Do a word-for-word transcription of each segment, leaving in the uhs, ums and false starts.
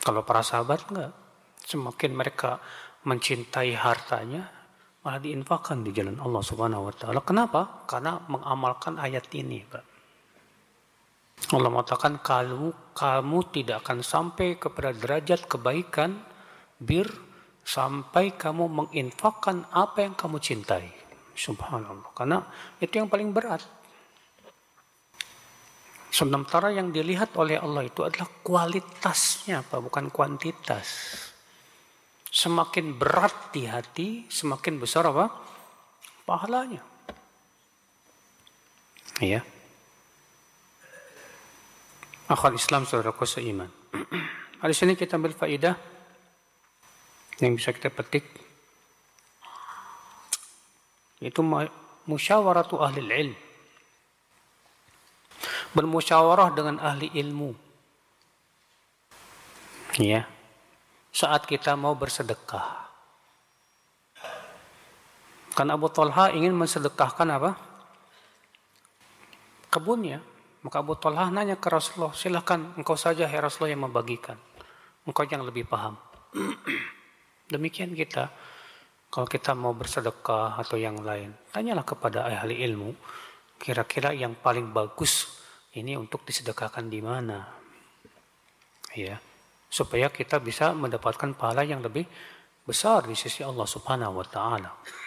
Kalau para sahabat enggak. Semakin mereka mencintai hartanya, malah diinfakkan di jalan Allah Subhanahu wa taala. Kenapa? Karena mengamalkan ayat ini, Pak. Allah mengatakan kamu kamu tidak akan sampai kepada derajat kebaikan bir sampai kamu menginfakkan apa yang kamu cintai. Subhanallah. Karena itu yang paling berat. Sementara yang dilihat oleh Allah itu adalah kualitasnya, Pak, bukan kuantitas. Semakin berat di hati, semakin besar apa? Pahalanya. Iya. Akhwat Islam, saudaraku seiman. Di sini kita ambil faedah yang bisa kita petik, yaitu musyawaratu ahli ilm. Bermusyawarah dengan ahli ilmu. Ya. Saat kita mau bersedekah. Kan Abu Talha ingin mensedekahkan apa? Kebunnya. Maka Abu Talha nanya ke Rasulullah, silakan engkau saja ya Rasulullah yang membagikan. Engkau yang lebih paham. Demikian kita, kalau kita mau bersedekah atau yang lain, tanyalah kepada ahli ilmu, kira-kira yang paling bagus ini untuk disedekahkan di mana. Ya, supaya kita bisa mendapatkan pahala yang lebih besar di sisi Allah Subhanahu wa taala.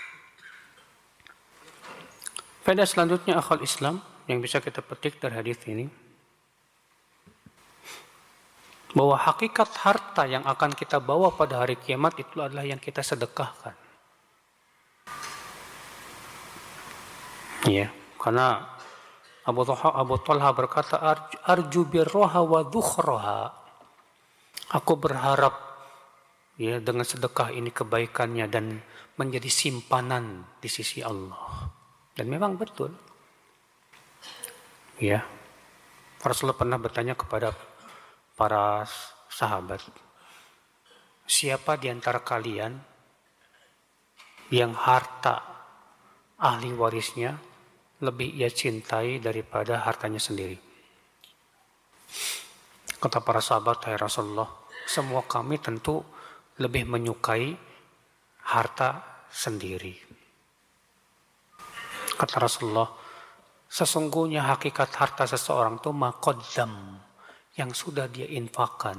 Faedah selanjutnya akhwal Islam yang bisa kita petik dari hadis ini, bahwa hakikat harta yang akan kita bawa pada hari kiamat itu adalah yang kita sedekahkan. Ya, karena Abu Talha, Abu Talha berkata, arju birroha wa dhukhroha. Aku berharap ya dengan sedekah ini kebaikannya dan menjadi simpanan di sisi Allah. Dan memang betul. Ya, Rasulullah pernah bertanya kepada para sahabat, siapa di antara kalian yang harta ahli warisnya lebih ia cintai daripada hartanya sendiri? Kata para sahabat, hai Rasulullah, semua kami tentu lebih menyukai harta sendiri. Kata Rasulullah, sesungguhnya hakikat harta seseorang itu maqaddam, yang sudah dia infakkan.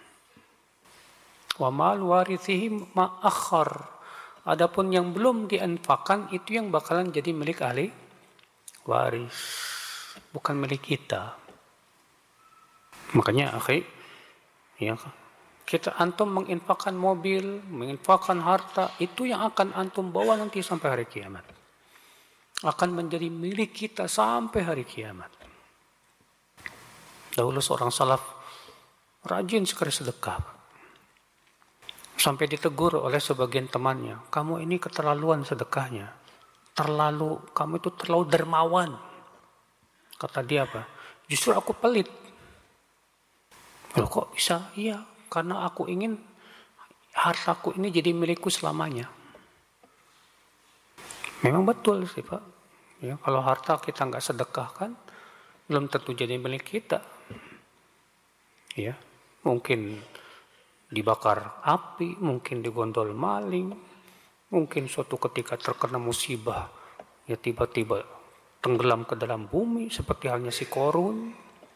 Wa mal warithihi ma akhar. Adapun yang belum diinfakkan itu yang bakalan jadi milik ahli waris, bukan milik kita. Makanya akhi, ya, kita antum menginfakkan mobil, menginfakkan harta, itu yang akan antum bawa nanti sampai hari kiamat. Akan menjadi milik kita sampai hari kiamat. Dahulu seorang salaf rajin sekali sedekah. Sampai ditegur oleh sebagian temannya, kamu ini keterlaluan sedekahnya. Terlalu, kamu itu terlalu dermawan. Kata dia apa? Justru aku pelit. Loh kok bisa? Iya, karena aku ingin hartaku ini jadi milikku selamanya. Memang betul sih Pak. Ya, kalau harta kita nggak sedekahkan, belum tentu jadi milik kita. Ya, mungkin dibakar api, mungkin digondol maling, mungkin suatu ketika terkena musibah, ya tiba-tiba tenggelam ke dalam bumi seperti halnya si Korun.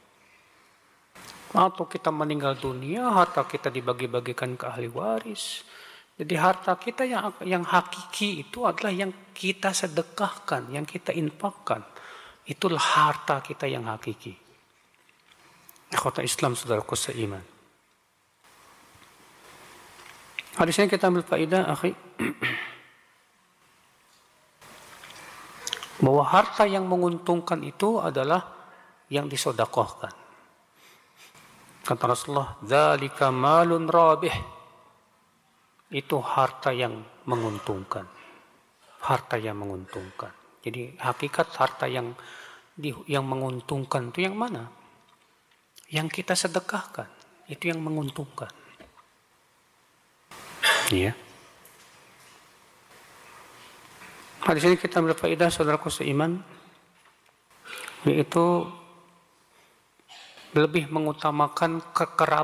Atau kita meninggal dunia, harta kita dibagi-bagikan ke ahli waris. Jadi harta kita yang yang hakiki itu adalah yang kita sedekahkan, yang kita infakkan. Itulah harta kita yang hakiki. Ikhwata Islam, saudaraku seiman. Hadis ini kita ambil faedah, akhi, bahwa harta yang menguntungkan itu adalah yang disedekahkan. Kata Rasulullah, dzalika malun rabih. Itu harta yang menguntungkan. Harta yang menguntungkan. Jadi hakikat harta yang di, yang menguntungkan itu yang mana? Yang kita sedekahkan, itu yang menguntungkan. Iya. Hadis ini kita ambil faedah, saudaraku seiman, yaitu lebih mengutamakan kekeraban